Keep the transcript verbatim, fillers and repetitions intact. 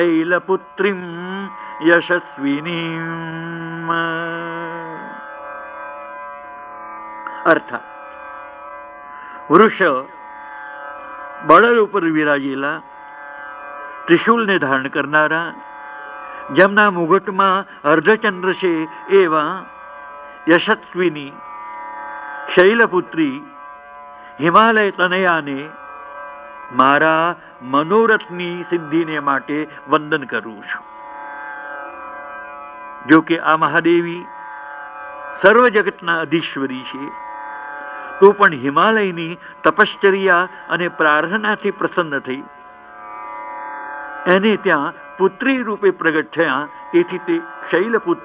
શૈલપુત્રીમ યશસ્વિનીમ. અર્થાત વૃષ બળદ ઉપર વિરાજેલા, ત્રિશૂલને ધારણ કરનારા, જેમના મુગટમાં અર્ધચંદ્ર છે એવા યશસ્વિની શૈલપુત્રી હિમાલય તનયાને મારા મનોરથની સિદ્ધિને માટે વંદન કરું છું. જો કે આ મહાદેવી સર્વ જગતના અધીશ્વરી છે, તો પણ હિમાલયની તપશ્ચર્યા અને પ્રાર્થનાથી પ્રસન્ન થઈ એને ત્યાં પુત્રી રૂપે પ્રગટ થયા. તેથી તે શૈલપુત્રી